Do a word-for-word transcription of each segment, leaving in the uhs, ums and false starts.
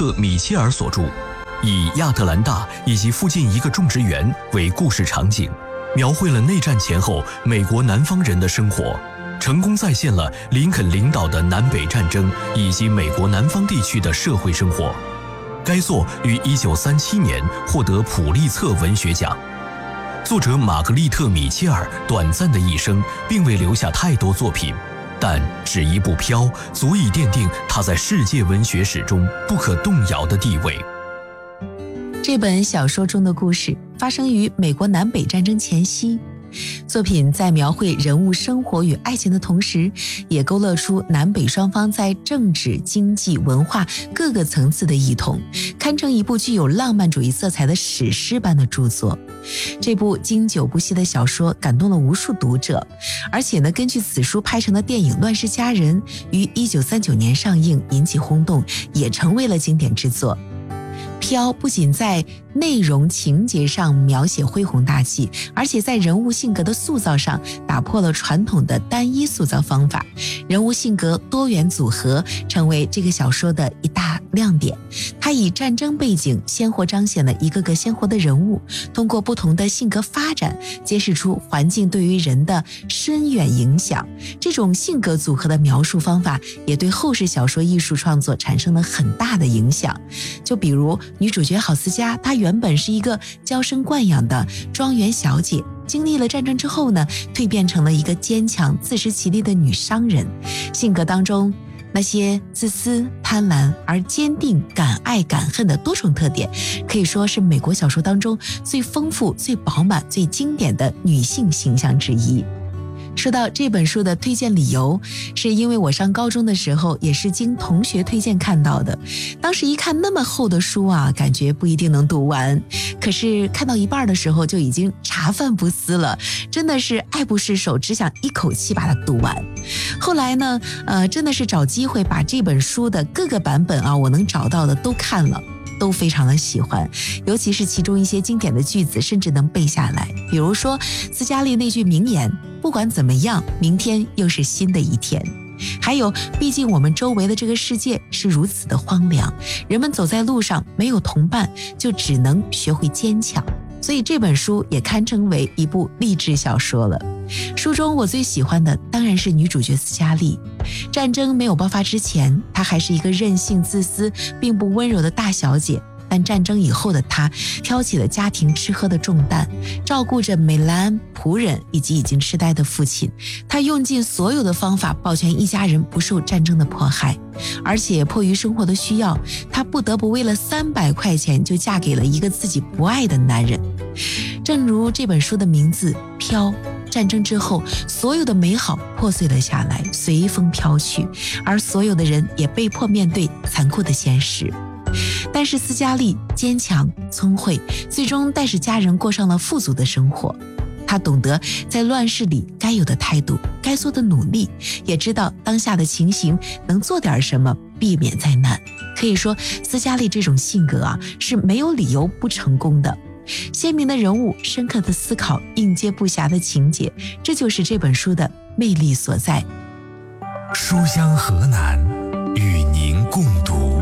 特·米切尔所著，以亚特兰大以及附近一个种植园为故事场景，描绘了内战前后美国南方人的生活，成功再现了林肯领导的南北战争以及美国南方地区的社会生活。该作于一九三七年获得普利策文学奖。作者玛格丽特·米切尔短暂的一生并未留下太多作品，但只一部《飘》足以奠定他在世界文学史中不可动摇的地位。 这本小说中的故事发生于美国南北战争前夕，作品在描绘人物生活与爱情的同时，也勾勒出南北双方在政治、经济、文化各个层次的异同，堪称一部具有浪漫主义色彩的史诗般的著作。这部经久不息的小说感动了无数读者，而且呢，根据此书拍成的电影《乱世佳人》于一九三九年上映，引起轰动，也成为了经典之作。飘不仅在内容情节上描写恢宏大气，而且在人物性格的塑造上打破了传统的单一塑造方法，人物性格多元组合成为这个小说的一大亮点。它以战争背景鲜活彰显了一个个鲜活的人物，通过不同的性格发展，揭示出环境对于人的深远影响。这种性格组合的描述方法也对后世小说艺术创作产生了很大的影响。就比如女主角郝思嘉，她原本是一个娇生惯养的庄园小姐，经历了战争之后呢，蜕变成了一个坚强自食其力的女商人。性格当中那些自私、贪婪而坚定、敢爱敢恨的多重特点，可以说是美国小说当中最丰富、最饱满、最经典的女性形象之一。说到这本书的推荐理由，是因为我上高中的时候也是经同学推荐看到的。当时一看那么厚的书啊，感觉不一定能读完，可是看到一半的时候就已经茶饭不思了，真的是爱不释手，只想一口气把它读完。后来呢，呃，真的是找机会把这本书的各个版本啊，我能找到的都看了，都非常的喜欢，尤其是其中一些经典的句子甚至能背下来。比如说斯嘉丽那句名言，不管怎么样，明天又是新的一天。还有，毕竟我们周围的这个世界是如此的荒凉，人们走在路上没有同伴，就只能学会坚强。所以这本书也堪称为一部励志小说了。书中我最喜欢的当然是女主角斯嘉丽。战争没有爆发之前，她还是一个任性自私并不温柔的大小姐，但战争以后的她挑起了家庭吃喝的重担，照顾着美兰、仆人以及已经痴呆的父亲。她用尽所有的方法保全一家人不受战争的迫害，而且迫于生活的需要，她不得不为了三百块钱就嫁给了一个自己不爱的男人。正如这本书的名字《飘》，战争之后，所有的美好破碎了下来，随风飘去，而所有的人也被迫面对残酷的现实。但是斯嘉丽坚强聪慧，最终带着家人过上了富足的生活。她懂得在乱世里该有的态度，该做的努力，也知道当下的情形能做点什么，避免灾难。可以说斯嘉丽这种性格啊，是没有理由不成功的。鲜明的人物，深刻的思考，应接不暇的情节，这就是这本书的魅力所在。 书香河南，与您共读。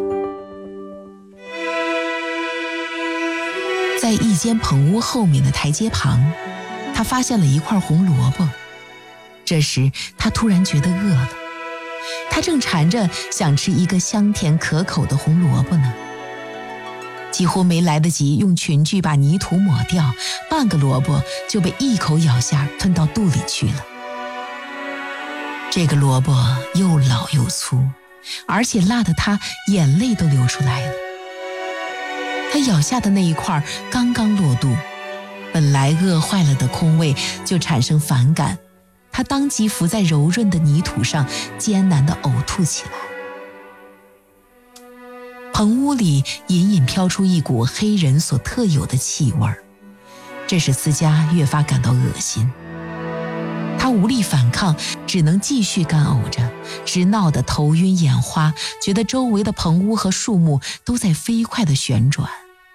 在一间棚屋后面的台阶旁，他发现了一块红萝卜。这时他突然觉得饿了，他正馋着想吃一个香甜可口的红萝卜呢，几乎没来得及用裙裾把泥土抹掉，半个萝卜就被一口咬下吞到肚里去了。这个萝卜又老又粗，而且辣得他眼泪都流出来了。他咬下的那一块刚刚落肚，本来饿坏了的空胃就产生反感，他当即伏在柔润的泥土上艰难地呕吐起来。棚屋里隐隐飘出一股黑人所特有的气味，这使思嘉越发感到恶心。他无力反抗，只能继续干呕着，直闹得头晕眼花，觉得周围的棚屋和树木都在飞快地旋转。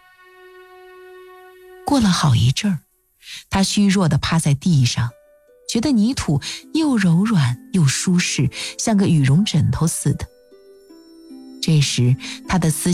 过了好一阵儿，他虚弱地趴在地上，觉得泥土又柔软又舒适，像个羽绒枕头似的。这时他的思